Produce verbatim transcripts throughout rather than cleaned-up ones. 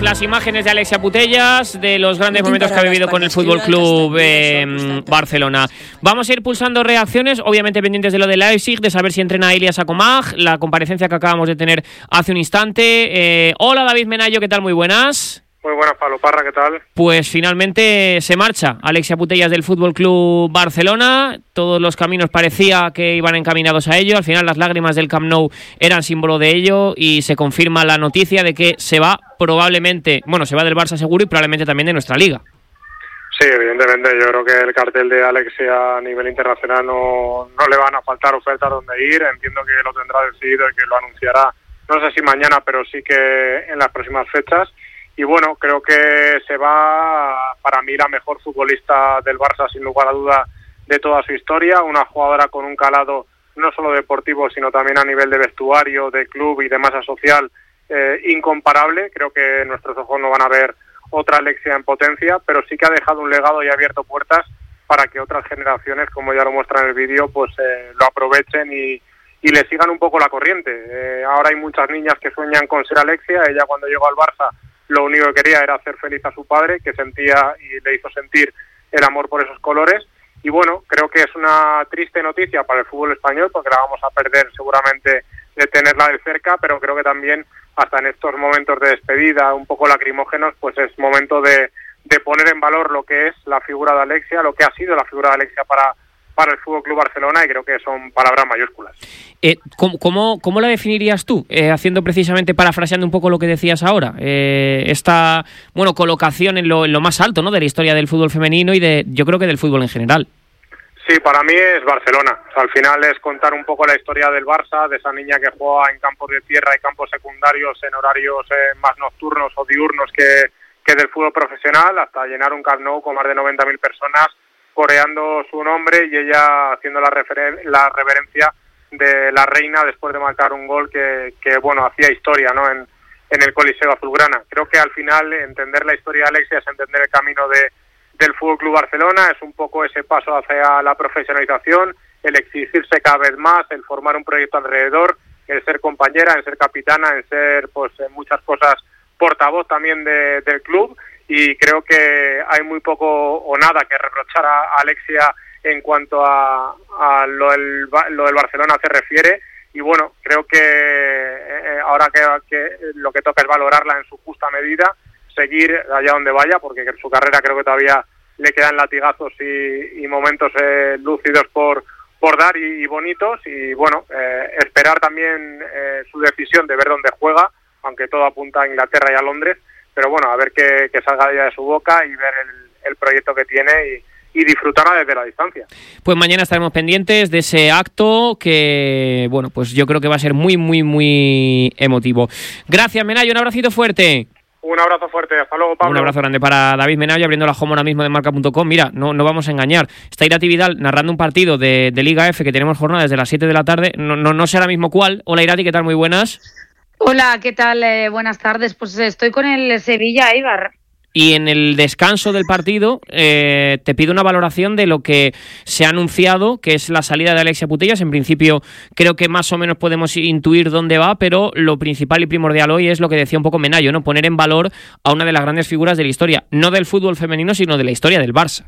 las imágenes de Alexia Putellas, de los grandes momentos que ha vivido con el Fútbol Club eh, Barcelona. Vamos a ir pulsando reacciones, obviamente pendientes de lo de Leipzig, de saber si entrena Ilya Sakomag, la comparecencia que acabamos de tener hace un instante. Eh, hola David Menayo, ¿qué tal? Muy buenas. Muy buenas, Pablo Parra, ¿qué tal? Pues finalmente se marcha Alexia Putellas del Fútbol Club Barcelona. Todos los caminos parecía que iban encaminados a ello. Al final las lágrimas del Camp Nou eran símbolo de ello y se confirma la noticia de que se va probablemente, bueno, se va del Barça seguro y probablemente también de nuestra liga. Sí, evidentemente. Yo creo que el cartel de Alexia a nivel internacional no, no le van a faltar ofertas donde ir. Entiendo que lo tendrá decidido y que lo anunciará, no sé si mañana, pero sí que en las próximas fechas. Y bueno, creo que se va, para mí, la mejor futbolista del Barça, sin lugar a duda, de toda su historia. Una jugadora con un calado no solo deportivo, sino también a nivel de vestuario, de club y de masa social eh, incomparable. Creo que nuestros ojos no van a ver otra Alexia en potencia, pero sí que ha dejado un legado y ha abierto puertas para que otras generaciones, como ya lo muestra en el vídeo, pues eh, lo aprovechen y, y le sigan un poco la corriente. Eh, ahora hay muchas niñas que sueñan con ser Alexia. Ella, cuando llegó al Barça, lo único que quería era hacer feliz a su padre, que sentía y le hizo sentir el amor por esos colores. Y bueno, creo que es una triste noticia para el fútbol español, porque la vamos a perder seguramente de tenerla de cerca, pero creo que también hasta en estos momentos de despedida, un poco lacrimógenos, pues es momento de, de poner en valor lo que es la figura de Alexia, lo que ha sido la figura de Alexia para para el Fútbol Club Barcelona, y creo que son palabras mayúsculas. Eh, ¿cómo, cómo, ¿Cómo la definirías tú? Eh, haciendo precisamente, parafraseando un poco lo que decías ahora, eh, esta bueno colocación en lo, en lo más alto, ¿no?, de la historia del fútbol femenino y de, yo creo que del fútbol en general. Sí, para mí es Barcelona. O sea, al final es contar un poco la historia del Barça, de esa niña que juega en campos de tierra y campos secundarios en horarios eh, más nocturnos o diurnos que, que del fútbol profesional, hasta llenar un Camp Nou con más de noventa mil personas coreando su nombre y ella haciendo la, referen- la reverencia de la reina después de marcar un gol que, que bueno, hacía historia, ¿no?, en, en el Coliseo Azulgrana. Creo que al final entender la historia de Alexia es entender el camino de, del Fútbol Club Barcelona, es un poco ese paso hacia la profesionalización, el exigirse cada vez más, el formar un proyecto alrededor, el ser compañera, el ser capitana, el ser, pues, en muchas cosas portavoz también de, del club. Y creo que hay muy poco o nada que reprochar a Alexia en cuanto a, a lo, del, lo del Barcelona se refiere. Y bueno, creo que eh, ahora que, que lo que toca es valorarla en su justa medida, seguir allá donde vaya, porque en su carrera creo que todavía le quedan latigazos y, y momentos eh, lúcidos por, por dar y, y bonitos. Y bueno, eh, esperar también eh, su decisión de ver dónde juega, aunque todo apunta a Inglaterra y a Londres. Pero bueno, a ver que, que salga ya de su boca y ver el, el proyecto que tiene y, y disfrutarla desde la distancia. Pues mañana estaremos pendientes de ese acto que, bueno, pues yo creo que va a ser muy, muy, muy emotivo. Gracias, Menayo, un abracito fuerte. Un abrazo fuerte, hasta luego, Pablo. Un abrazo grande para David Menayo, abriendo la home ahora mismo de marca punto com. Mira, no, no vamos a engañar, está Irati Vidal narrando un partido de, de Liga F que tenemos jornada desde las siete de la tarde, no, no, no sé ahora mismo cuál. Hola Irati, ¿qué tal? Muy buenas. Hola, ¿qué tal? Eh, buenas tardes. Pues estoy con el Sevilla Eibar. Y en el descanso del partido eh, te pido una valoración de lo que se ha anunciado, que es la salida de Alexia Putellas. En principio creo que más o menos podemos intuir dónde va, pero lo principal y primordial hoy es lo que decía un poco Menayo, ¿no?, poner en valor a una de las grandes figuras de la historia, no del fútbol femenino, sino de la historia del Barça.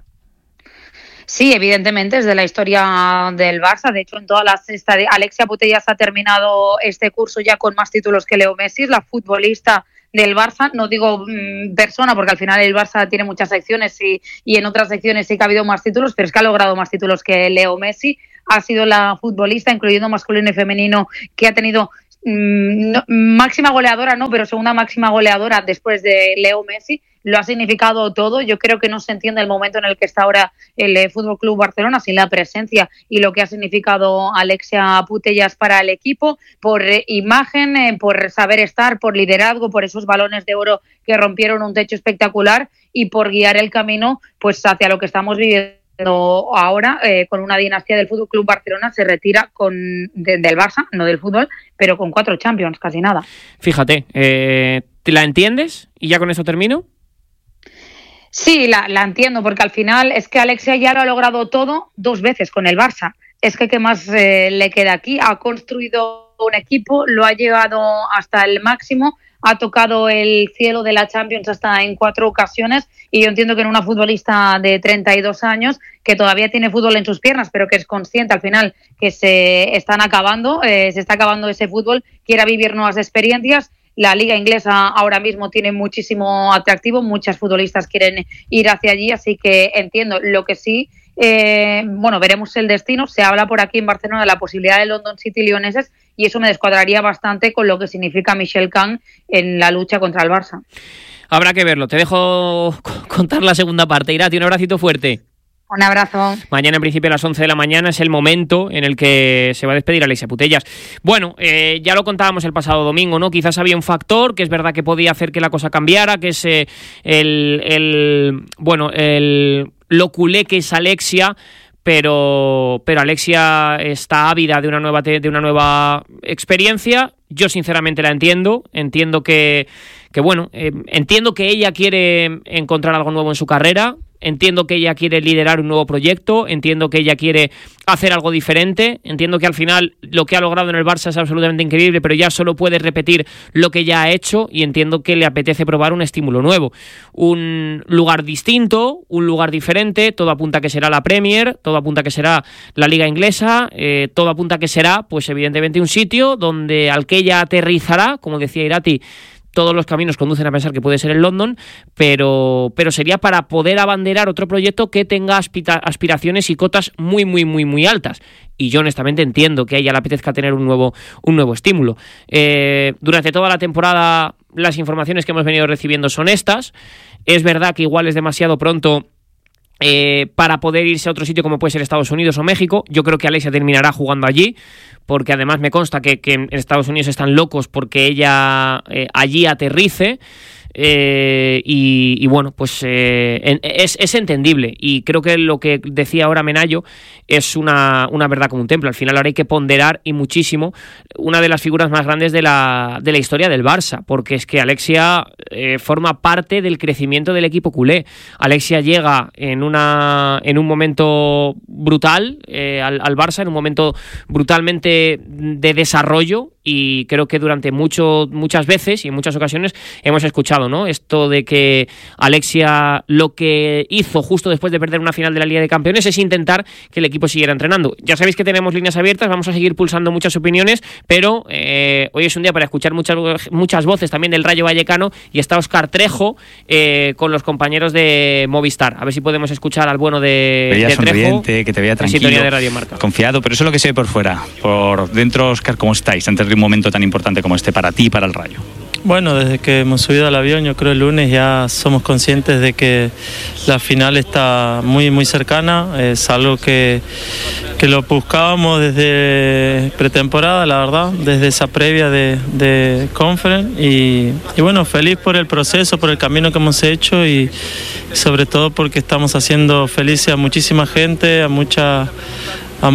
Sí, evidentemente es de la historia del Barça. De hecho, en todas las estad- Alexia Putellas ha terminado este curso ya con más títulos que Leo Messi, la futbolista del Barça. No digo mmm, persona, porque al final el Barça tiene muchas secciones y, y en otras secciones sí que ha habido más títulos, pero es que ha logrado más títulos que Leo Messi. Ha sido la futbolista, incluyendo masculino y femenino, que ha tenido mmm, no, máxima goleadora, no, pero segunda máxima goleadora después de Leo Messi. Lo ha significado todo. Yo creo que no se entiende el momento en el que está ahora el eh, Fútbol Club Barcelona sin la presencia y lo que ha significado Alexia Putellas para el equipo, por eh, imagen, eh, por saber estar, por liderazgo, por esos balones de oro que rompieron un techo espectacular y por guiar el camino pues hacia lo que estamos viviendo ahora, eh, con una dinastía del Fútbol Club Barcelona. Se retira con de, del Barça, no del fútbol, pero con cuatro Champions, casi nada. Fíjate, eh, ¿la entiendes? Y ya con eso termino. Sí, la, la entiendo, porque al final es que Alexia ya lo ha logrado todo dos veces con el Barça. Es que ¿qué más eh, le queda aquí? Ha construido un equipo, lo ha llevado hasta el máximo, ha tocado el cielo de la Champions hasta en cuatro ocasiones, y yo entiendo que en una futbolista de treinta y dos años que todavía tiene fútbol en sus piernas, pero que es consciente al final que se están acabando, eh, se está acabando ese fútbol, quiera vivir nuevas experiencias. La liga inglesa ahora mismo tiene muchísimo atractivo, muchas futbolistas quieren ir hacia allí, así que entiendo. Lo que sí, eh, bueno, veremos el destino. Se habla por aquí en Barcelona de la posibilidad de London City Lioneses, y eso me descuadraría bastante con lo que significa Michel Can en la lucha contra el Barça. Habrá que verlo. Te dejo contar la segunda parte. Irati, un abracito fuerte. Un abrazo. Mañana, en principio, a las once de la mañana es el momento en el que se va a despedir Alexia Putellas. Bueno, eh, ya lo contábamos el pasado domingo, ¿no? Quizás había un factor que es verdad que podía hacer que la cosa cambiara, que es eh, el, el, bueno, el lo culé que es Alexia, pero, pero Alexia está ávida de una nueva de una nueva experiencia. Yo sinceramente la entiendo, entiendo que, que bueno, eh, entiendo que ella quiere encontrar algo nuevo en su carrera. Entiendo que ella quiere liderar un nuevo proyecto, entiendo que ella quiere hacer algo diferente, entiendo que al final lo que ha logrado en el Barça es absolutamente increíble, pero ya solo puede repetir lo que ya ha hecho, y entiendo que le apetece probar un estímulo nuevo, un lugar distinto, un lugar diferente. Todo apunta a que será la Premier, todo apunta a que será la Liga Inglesa, eh, todo apunta a que será, pues evidentemente, un sitio donde al que ella aterrizará, como decía Irati. Todos los caminos conducen a pensar que puede ser el London, pero, pero sería para poder abanderar otro proyecto que tenga aspira- aspiraciones y cotas muy, muy, muy, muy altas. Y yo honestamente entiendo que a ella le apetezca tener un nuevo, un nuevo estímulo. Eh, durante toda la temporada las informaciones que hemos venido recibiendo son estas. Es verdad que igual es demasiado pronto Eh, para poder irse a otro sitio como puede ser Estados Unidos o México. Yo creo que Alexia terminará jugando allí, porque además me consta que, que en Estados Unidos están locos porque ella eh, allí aterrice. Eh, y, y bueno, pues eh, es, es entendible, y creo que lo que decía ahora Menayo es una, una verdad como un templo. Al final ahora hay que ponderar, y muchísimo, una de las figuras más grandes de la, de la historia del Barça, porque es que Alexia eh, forma parte del crecimiento del equipo culé. Alexia llega en, una, en un momento brutal eh, al, al Barça, en un momento brutalmente de desarrollo, y creo que durante mucho, muchas veces y en muchas ocasiones hemos escuchado, ¿no?, esto de que Alexia lo que hizo justo después de perder una final de la Liga de Campeones es intentar que el equipo siguiera entrenando. Ya sabéis que tenemos líneas abiertas, vamos a seguir pulsando muchas opiniones, pero eh, hoy es un día para escuchar muchas, muchas voces también del Rayo Vallecano, y está Óscar Trejo eh, con los compañeros de Movistar. A ver si podemos escuchar al bueno de, veía de Trejo. Sonriente, que te veía tranquilo, de Radio Marca. Confiado, pero eso es lo que se ve por fuera. Por dentro, Óscar, ¿cómo estáis antes de un momento tan importante como este para ti y para el Rayo? Bueno, desde que hemos subido al avión, yo creo el lunes, ya somos conscientes de que la final está muy muy cercana. Es algo que, que lo buscábamos desde pretemporada, la verdad, desde esa previa de, de Conference, y, y bueno, feliz por el proceso, por el camino que hemos hecho, y sobre todo porque estamos haciendo felices a muchísima gente, a mucha a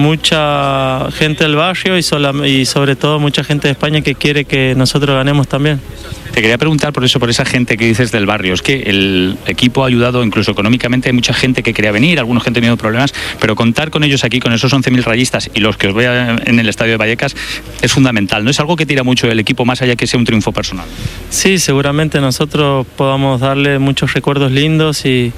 mucha gente del barrio, y, sola, y sobre todo mucha gente de España que quiere que nosotros ganemos también. Te quería preguntar por eso, por esa gente que dices del barrio. Es que el equipo ha ayudado incluso económicamente. Hay mucha gente que quería venir, algunos que han tenido problemas, pero contar con ellos aquí, con esos once mil rayistas y los que os vean en el estadio de Vallecas, es fundamental. ¿No es algo que tira mucho el equipo, más allá que sea un triunfo personal? Sí, seguramente nosotros podamos darle muchos recuerdos lindos y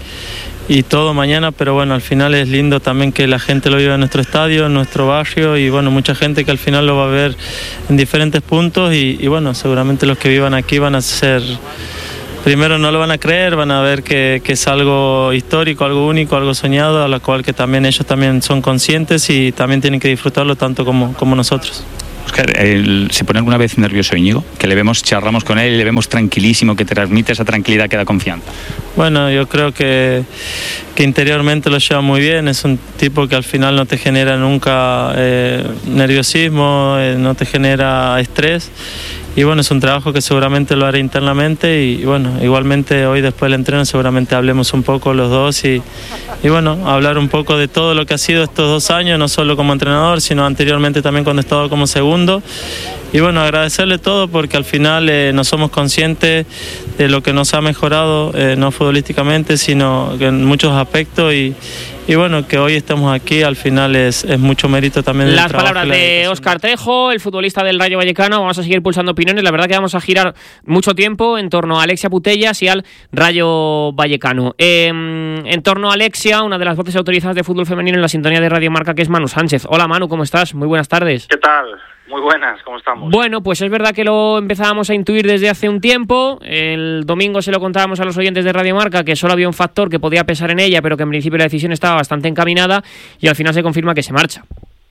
y todo mañana, pero bueno, al final es lindo también que la gente lo viva en nuestro estadio, en nuestro barrio, y bueno, mucha gente que al final lo va a ver en diferentes puntos, y, y bueno, seguramente los que vivan aquí van a ser, primero no lo van a creer, van a ver que, que es algo histórico, algo único, algo soñado, a lo cual que también ellos también son conscientes y también tienen que disfrutarlo tanto como, como nosotros. Óscar, ¿se pone alguna vez nervioso Íñigo? Que le vemos, charlamos con él y le vemos tranquilísimo, que te transmite esa tranquilidad que da confianza. Bueno, yo creo que, que interiormente lo lleva muy bien. Es un tipo que al final no te genera nunca eh, nerviosismo, eh, no te genera estrés. Y bueno, es un trabajo que seguramente lo haré internamente, y, y bueno, igualmente hoy después del entreno seguramente hablemos un poco los dos, y, y bueno, hablar un poco de todo lo que ha sido estos dos años, no solo como entrenador, sino anteriormente también cuando he estado como segundo. y bueno, agradecerle todo porque al final eh, no somos conscientes de lo que nos ha mejorado, eh, no futbolísticamente, sino en muchos aspectos y, y bueno, que hoy estemos aquí al final es, es mucho mérito también del Las trabajo. palabras de Óscar Trejo, el futbolista del Rayo Vallecano. Vamos a seguir pulsando opiniones. La verdad que vamos a girar mucho tiempo en torno a Alexia Putellas y al Rayo Vallecano. Eh, en torno a Alexia, una de las voces autorizadas de fútbol femenino en la sintonía de Radio Marca, que es Manu Sánchez. Hola Manu, ¿cómo estás? Muy buenas tardes. ¿Qué tal? Muy buenas, ¿cómo estamos? Bueno, pues es verdad que lo empezábamos a intuir desde hace un tiempo. El domingo se lo contábamos a los oyentes de Radio Marca que solo había un factor que podía pesar en ella, pero que en principio la decisión estaba bastante encaminada y al final se confirma que se marcha.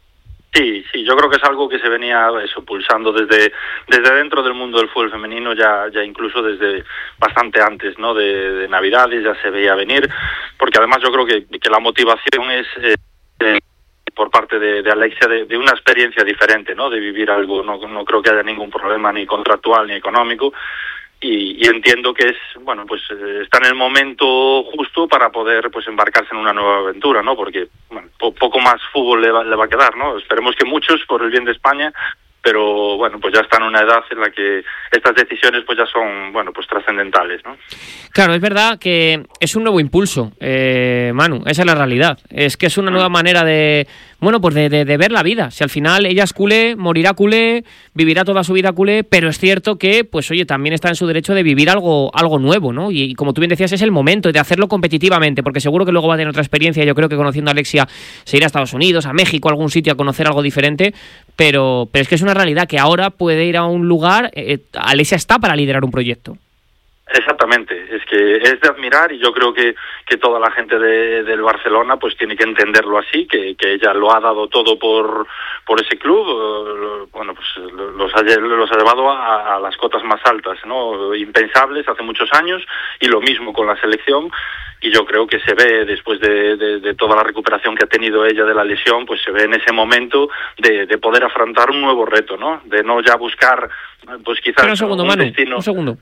Sí, sí, yo creo que es algo que se venía eso, pulsando desde desde dentro del mundo del fútbol femenino, ya ya incluso desde bastante antes, ¿no? De, de Navidades ya se veía venir, porque además yo creo que, que la motivación es... Eh, eh, por parte de, de Alexia, de, de una experiencia diferente, ¿no? De vivir algo, no, no creo que haya ningún problema ni contractual ni económico, y, y entiendo que es, bueno, pues eh, está en el momento justo para poder, pues, embarcarse en una nueva aventura, ¿no? Porque, bueno, po- poco más fútbol le va, le va a quedar, ¿no? Esperemos que muchos, por el bien de España, pero bueno, pues ya está en una edad en la que estas decisiones pues ya son, bueno, pues trascendentales, ¿no? Claro, es verdad que es un nuevo impulso, eh, Manu, esa es la realidad. Es que es una nueva manera de, bueno, pues de, de, de ver la vida. Si al final ella es culé, morirá culé, vivirá toda su vida culé, pero es cierto que, pues oye, también está en su derecho de vivir algo, algo nuevo, ¿no? Y, y como tú bien decías, es el momento de hacerlo competitivamente, porque seguro que luego va a tener otra experiencia. Yo creo que conociendo a Alexia se irá a Estados Unidos, a México, a algún sitio a conocer algo diferente, pero, pero es que es una realidad que ahora puede ir a un lugar. eh, Alexia está para liderar un proyecto. Exactamente, es que es de admirar y yo creo que, que toda la gente de, del Barcelona pues tiene que entenderlo así, que, que ella lo ha dado todo por por ese club, eh, bueno, pues los ha, los ha llevado a, a las cotas más altas, ¿no? Impensables hace muchos años, y lo mismo con la selección, y yo creo que se ve después de, de, de toda la recuperación que ha tenido ella de la lesión, pues se ve en ese momento de, de poder afrontar un nuevo reto, ¿no? De no ya buscar, pues quizás Pero un segundo, un Manu, destino... un segundo.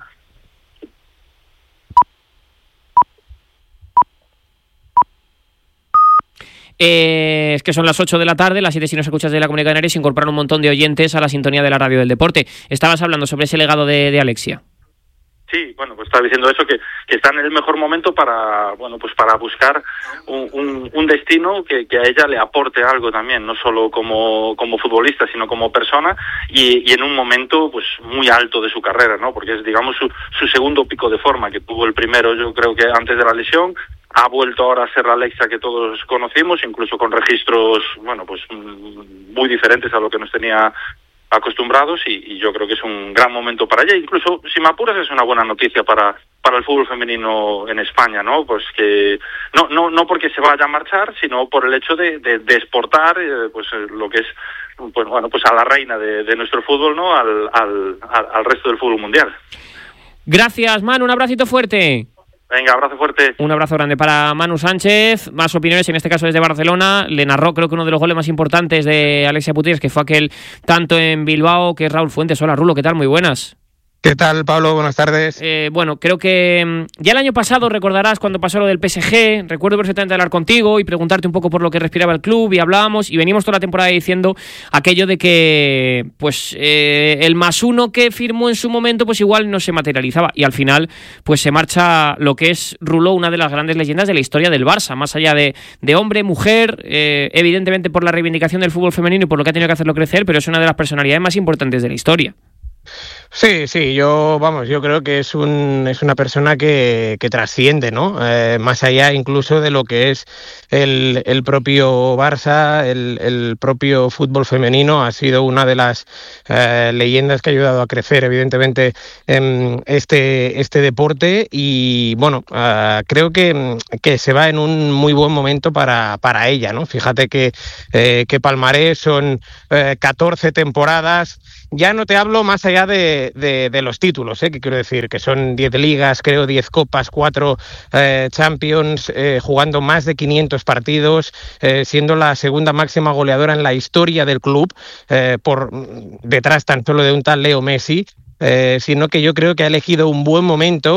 Eh, es que son las ocho de la tarde, las siete si nos escuchas de la Comunidad Canaria, y se incorporan un montón de oyentes a la sintonía de la radio del deporte. Estabas hablando sobre ese legado de, de Alexia. Sí, bueno, pues estaba diciendo eso, que, que está en el mejor momento para, bueno, pues para buscar un, un, un destino que, que a ella le aporte algo también, no solo como, como futbolista, sino como persona, y, y en un momento pues muy alto de su carrera, ¿no? Porque es, digamos, su, su segundo pico de forma, que tuvo el primero, yo creo que antes de la lesión. Ha vuelto ahora a ser la Alexia que todos conocimos, incluso con registros, bueno, pues muy diferentes a lo que nos tenía acostumbrados, y, y yo creo que es un gran momento para ella. Incluso, si me apuras, es una buena noticia para para el fútbol femenino en España, ¿no? Pues que no no no porque se vaya a marchar, sino por el hecho de, de, de exportar eh, pues lo que es, pues bueno, pues a la reina de, de nuestro fútbol, ¿no? Al, al al resto del fútbol mundial. Gracias, Manu, un abracito fuerte. Venga, abrazo fuerte. Un abrazo grande para Manu Sánchez. Más opiniones, en este caso desde Barcelona. Le narró, creo que uno de los goles más importantes de Alexia Putellas, que fue aquel tanto en Bilbao, que es Raúl Fuentes. Hola, Rulo, ¿qué tal? Muy buenas. ¿Qué tal, Pablo? Buenas tardes. Eh, bueno, creo que ya el año pasado, recordarás cuando pasó lo del P S G, recuerdo perfectamente hablar contigo y preguntarte un poco por lo que respiraba el club, y hablábamos y venimos toda la temporada diciendo aquello de que pues eh, el más uno que firmó en su momento pues igual no se materializaba, y al final pues se marcha lo que es Ruló, una de las grandes leyendas de la historia del Barça, más allá de, de hombre, mujer, eh, evidentemente por la reivindicación del fútbol femenino y por lo que ha tenido que hacerlo crecer, pero es una de las personalidades más importantes de la historia. Sí, sí, yo, vamos, yo creo que es un es una persona que, que trasciende, ¿no? Eh, más allá incluso de lo que es el, el propio Barça, el, el propio fútbol femenino. Ha sido una de las eh, leyendas que ha ayudado a crecer, evidentemente, en este, este deporte, y bueno, uh, creo que, que se va en un muy buen momento para, para ella, ¿no? Fíjate que, eh, que palmarés son eh, catorce temporadas. Ya no te hablo más allá de, de, de los títulos, ¿eh? Que quiero decir que son diez ligas, creo diez copas, cuatro eh, Champions, eh, jugando más de quinientos partidos, eh, siendo la segunda máxima goleadora en la historia del club, eh, por detrás tan solo de un tal Leo Messi. Eh, sino que yo creo que ha elegido un buen momento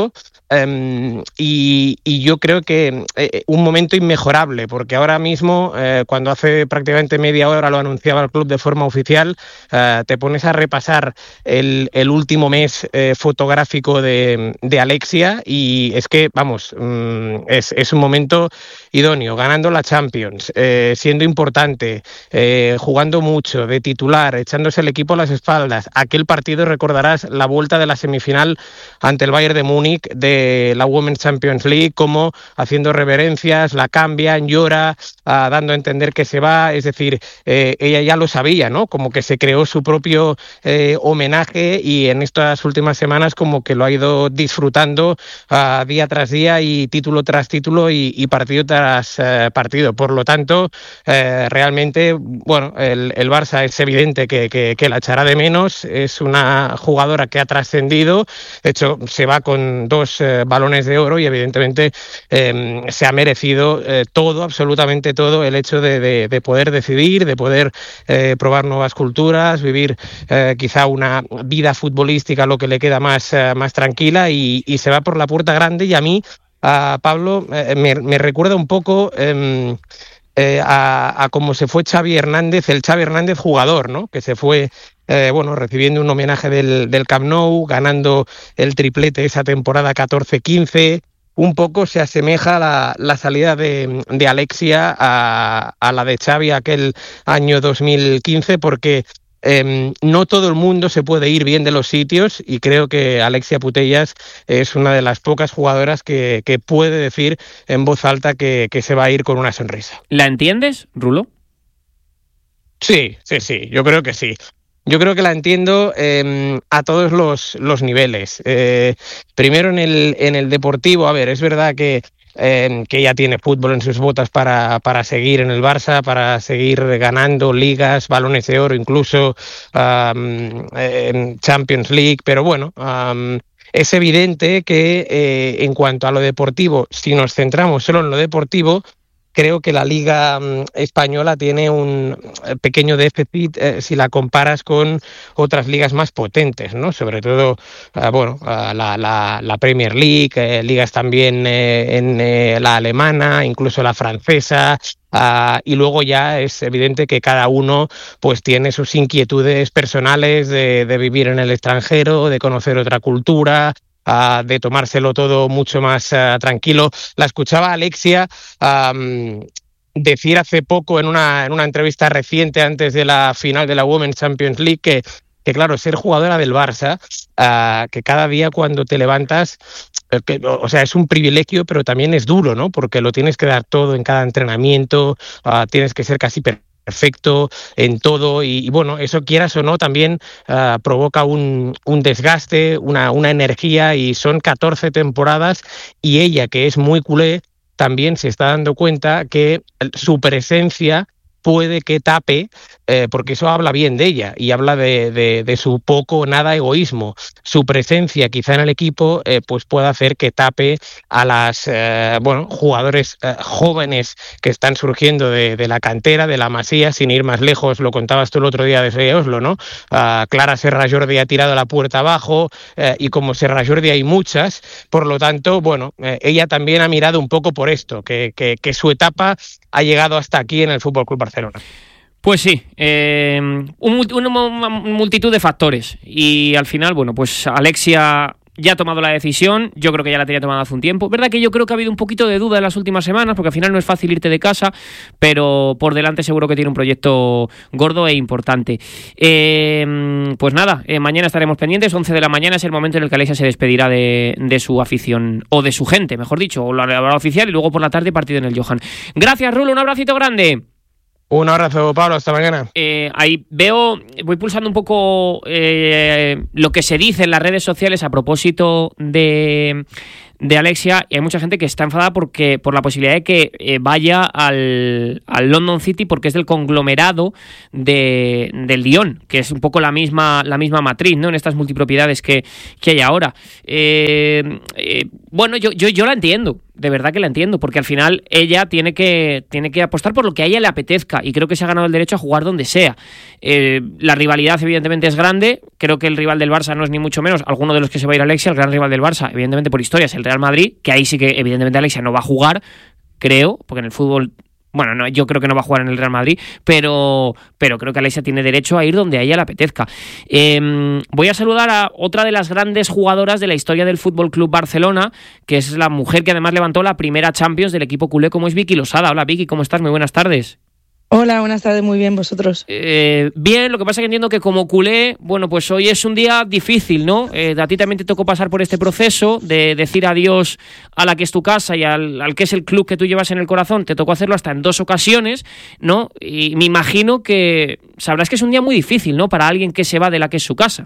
Um, y, y yo creo que eh, un momento inmejorable, porque ahora mismo, eh, cuando hace prácticamente media hora lo anunciaba el club de forma oficial, eh, te pones a repasar el, el último mes eh, fotográfico de, de Alexia y es que, vamos, um, es, es un momento idóneo, ganando la Champions, eh, siendo importante, eh, jugando mucho, de titular, echándose el equipo a las espaldas. Aquel partido, recordarás, la vuelta de la semifinal ante el Bayern de Múnich de la Women's Champions League, como haciendo reverencias, la cambian, llora, uh, dando a entender que se va, es decir, eh, ella ya lo sabía, ¿no? Como que se creó su propio eh, homenaje y en estas últimas semanas como que lo ha ido disfrutando uh, día tras día y título tras título y, y partido tras uh, partido. Por lo tanto, eh, realmente, bueno, el, el Barça es evidente que, que, que la echará de menos, es una jugadora que ha trascendido, de hecho se va con dos eh, balones de oro y evidentemente eh, se ha merecido eh, todo, absolutamente todo, el hecho de, de, de poder decidir, de poder eh, probar nuevas culturas, vivir eh, quizá una vida futbolística lo que le queda más, eh, más tranquila y, y se va por la puerta grande y a mí, a Pablo, eh, me, me recuerda un poco... Eh, Eh, a, a cómo se fue Xavi Hernández, el Xavi Hernández jugador, ¿no? Que se fue, eh, bueno, recibiendo un homenaje del, del Camp Nou, ganando el triplete esa temporada catorce quince. Un poco se asemeja la, la salida de, de Alexia a, a la de Xavi aquel año dos mil quince, porque Eh, no todo el mundo se puede ir bien de los sitios y creo que Alexia Putellas es una de las pocas jugadoras que, que puede decir en voz alta que, que se va a ir con una sonrisa. ¿La entiendes, Rulo? Sí, sí, sí, yo creo que sí. Yo creo que la entiendo eh, a todos los, los niveles. Eh, primero en el, en el deportivo, a ver, es verdad que Eh, que ya tiene fútbol en sus botas para, para seguir en el Barça, para seguir ganando ligas, balones de oro, incluso um, en Champions League, pero bueno, um, es evidente que eh, en cuanto a lo deportivo, si nos centramos solo en lo deportivo, creo que la Liga Española tiene un pequeño déficit eh, si la comparas con otras ligas más potentes, ¿no? Sobre todo, eh, bueno, la, la, la Premier League, eh, ligas también eh, en eh, la alemana, incluso la francesa. Uh, y luego ya es evidente que cada uno pues tiene sus inquietudes personales de, de vivir en el extranjero, de conocer otra cultura, Uh, de tomárselo todo mucho más uh, tranquilo. La escuchaba Alexia um, decir hace poco en una, en una entrevista reciente antes de la final de la Women's Champions League que, que claro, ser jugadora del Barça, uh, que cada día cuando te levantas, eh, que, o sea, es un privilegio, pero también es duro, ¿no? Porque lo tienes que dar todo en cada entrenamiento, uh, tienes que ser casi perfecto. perfecto en todo y, y bueno, eso quieras o no también uh, provoca un, un desgaste, una, una energía y son catorce temporadas y ella, que es muy culé, también se está dando cuenta que su presencia puede que tape, eh, porque eso habla bien de ella y habla de, de, de su poco o nada egoísmo. Su presencia quizá en el equipo eh, pues pueda hacer que tape a las eh, bueno, jugadores eh, jóvenes que están surgiendo de, de la cantera, de la Masía, sin ir más lejos, lo contabas tú el otro día desde Oslo, ¿no? Uh, Clara Serra Jordi ha tirado la puerta abajo eh, y como Serra Jordi hay muchas, por lo tanto, bueno, eh, ella también ha mirado un poco por esto, que, que, que su etapa ha llegado hasta aquí en el Fútbol Club Barcelona. Pues sí, eh, un, una multitud de factores y al final, bueno, pues Alexia ya ha tomado la decisión, yo creo que ya la tenía tomada hace un tiempo. Verdad que yo creo que ha habido un poquito de duda en las últimas semanas, porque al final no es fácil irte de casa, pero por delante seguro que tiene un proyecto gordo e importante. Eh, pues nada, eh, mañana estaremos pendientes, once de la mañana es el momento en el que Alexia se despedirá de, de su afición, o de su gente, mejor dicho, o la hora oficial, y luego por la tarde partido en el Johan. Gracias, Rulo, un abracito grande. Un abrazo, Pablo, hasta mañana. Eh, ahí veo, voy pulsando un poco eh, lo que se dice en las redes sociales a propósito de, de Alexia, y hay mucha gente que está enfadada porque por la posibilidad de que eh, vaya al, al London City, porque es del conglomerado de, del Lyon, que es un poco la misma, la misma matriz, ¿no? En estas multipropiedades que, que hay ahora. Eh, eh, bueno, yo, yo, yo la entiendo. de verdad que la entiendo, porque al final ella tiene que, tiene que apostar por lo que a ella le apetezca y creo que se ha ganado el derecho a jugar donde sea. Eh, la rivalidad evidentemente es grande, creo que el rival del Barça no es ni mucho menos alguno de los que se va a ir Alexia, el gran rival del Barça, evidentemente por historia es el Real Madrid, que ahí sí que evidentemente Alexia no va a jugar, creo, porque en el fútbol... Bueno, no, yo creo que no va a jugar en el Real Madrid, pero, pero creo que Alexia tiene derecho a ir donde a ella le apetezca. Eh, voy a saludar a otra de las grandes jugadoras de la historia del Fútbol Club Barcelona, que es la mujer que además levantó la primera Champions del equipo culé, como es Vicky Losada. Hola Vicky, ¿cómo estás? Muy buenas tardes. Hola, buenas tardes, muy bien, ¿vosotros? Eh, bien, lo que pasa es que entiendo que como culé, bueno, pues hoy es un día difícil, ¿no? Eh, a ti también te tocó pasar por este proceso de decir adiós a la que es tu casa y al, al que es el club que tú llevas en el corazón. Te tocó hacerlo hasta en dos ocasiones, ¿no? Y me imagino que sabrás que es un día muy difícil, ¿no? Para alguien que se va de la que es su casa.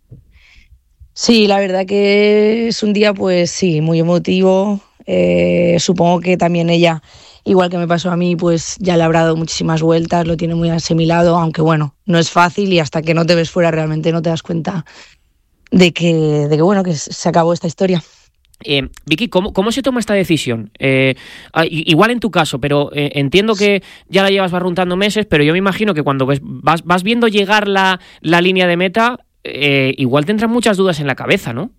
Sí, la verdad que es un día, pues sí, muy emotivo. Eh, supongo que también ella... Igual que me pasó a mí, pues ya le habrá dado muchísimas vueltas, lo tiene muy asimilado, aunque bueno, no es fácil y hasta que no te ves fuera realmente no te das cuenta de que, de que bueno, que se acabó esta historia. Eh, Vicky, ¿cómo, ¿cómo se toma esta decisión? Eh, igual en tu caso, pero eh, entiendo que ya la llevas barruntando meses, pero yo me imagino que cuando ves, vas, vas viendo llegar la, la línea de meta, eh, igual tendrás muchas dudas en la cabeza, ¿no?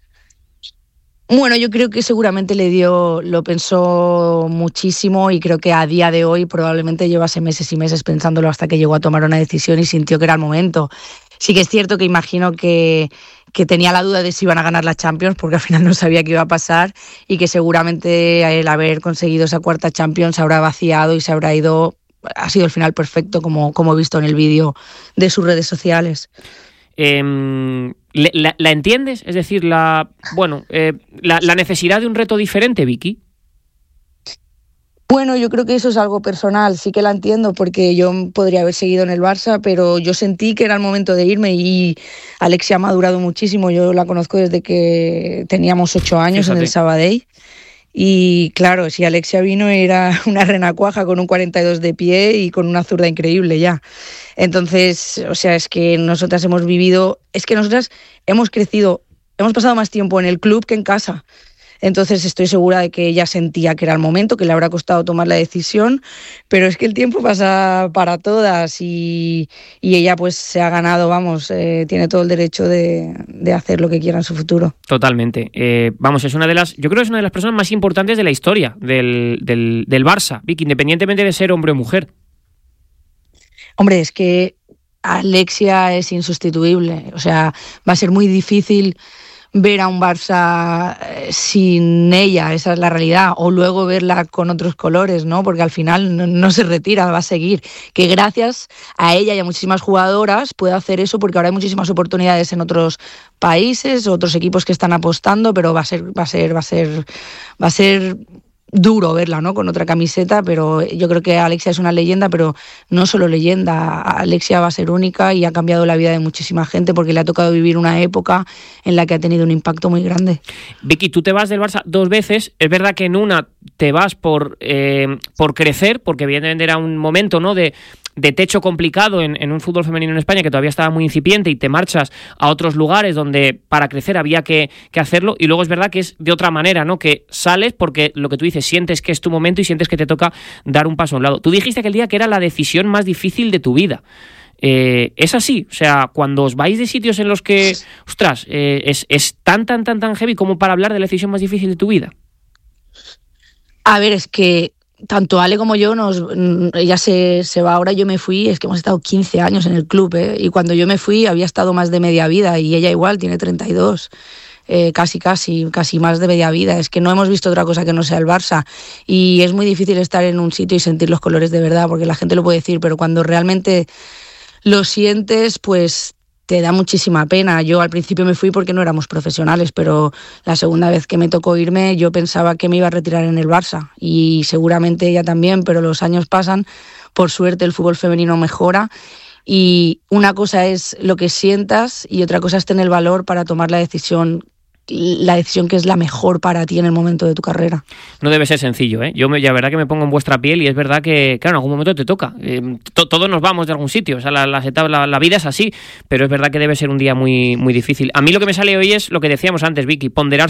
Bueno, yo creo que seguramente le dio, lo pensó muchísimo y creo que a día de hoy probablemente llevase meses y meses pensándolo hasta que llegó a tomar una decisión y sintió que era el momento. Sí que es cierto que imagino que, que tenía la duda de si iban a ganar la Champions porque al final no sabía qué iba a pasar y que seguramente el haber conseguido esa cuarta Champions se habrá vaciado y se habrá ido, ha sido el final perfecto como, como he visto en el vídeo de sus redes sociales. Eh, ¿la, ¿La entiendes? Es decir, la bueno, eh, la, la necesidad de un reto diferente, Vicky. Bueno, yo creo que eso es algo personal, sí que la entiendo porque yo podría haber seguido en el Barça, pero yo sentí que era el momento de irme y Alexia ha madurado muchísimo, yo la conozco desde que teníamos ocho años. Fíjate. En el Sabadell. Y claro, si Alexia vino era una renacuaja con un cuarenta y dos de pie y con una zurda increíble ya. Entonces, o sea, es que nosotras hemos vivido, es que nosotras hemos crecido, hemos pasado más tiempo en el club que en casa. Entonces estoy segura de que ella sentía que era el momento, que le habrá costado tomar la decisión, pero es que el tiempo pasa para todas y, y ella pues se ha ganado, vamos, eh, tiene todo el derecho de, de hacer lo que quiera en su futuro. Totalmente. Eh, vamos, es una de las, yo creo que es una de las personas más importantes de la historia del, del, del Barça, Vicky, independientemente de ser hombre o mujer. Hombre, es que Alexia es insustituible, o sea, va a ser muy difícil ver a un Barça sin ella, esa es la realidad, o luego verla con otros colores, ¿no? Porque al final no, no se retira, va a seguir. Que gracias a ella y a muchísimas jugadoras puede hacer eso porque ahora hay muchísimas oportunidades en otros países, otros equipos que están apostando, pero va a ser, va a ser, va a ser, va a ser duro verla, ¿no? Con otra camiseta, pero yo creo que Alexia es una leyenda, pero no solo leyenda, Alexia va a ser única y ha cambiado la vida de muchísima gente porque le ha tocado vivir una época en la que ha tenido un impacto muy grande. Vicky, tú te vas del Barça dos veces, es verdad que en una te vas por, eh, por crecer, porque evidentemente era un momento, ¿no?, de de techo complicado en, en un fútbol femenino en España que todavía estaba muy incipiente y te marchas a otros lugares donde para crecer había que, que hacerlo, y luego es verdad que es de otra manera, ¿no?, que sales porque lo que tú dices, sientes que es tu momento y sientes que te toca dar un paso a un lado. Tú dijiste aquel día que era la decisión más difícil de tu vida. Eh, es así, o sea, cuando os vais de sitios en los que, ostras, eh, es, es tan, tan, tan, tan heavy como para hablar de la decisión más difícil de tu vida. A ver, es que tanto Ale como yo, nos, ella se, se va ahora, yo me fui, es que hemos estado quince años en el club, ¿eh? Y cuando yo me fui había estado más de media vida y ella igual, tiene treinta y dos, eh, casi, casi, casi más de media vida. Es que no hemos visto otra cosa que no sea el Barça y es muy difícil estar en un sitio y sentir los colores de verdad, porque la gente lo puede decir, pero cuando realmente lo sientes, pues te da muchísima pena. Yo al principio me fui porque no éramos profesionales, pero la segunda vez que me tocó irme yo pensaba que me iba a retirar en el Barça y seguramente ella también, pero los años pasan, por suerte el fútbol femenino mejora y una cosa es lo que sientas y otra cosa es tener el valor para tomar la decisión la decisión que es la mejor para ti en el momento de tu carrera. No debe ser sencillo, ¿eh? Yo me, la verdad que me pongo en vuestra piel y es verdad que, claro, en algún momento te toca. Eh, to, todos nos vamos de algún sitio, o sea, la, la, la, la vida es así, pero es verdad que debe ser un día muy, muy difícil. A mí lo que me sale hoy es lo que decíamos antes, Vicky, ponderar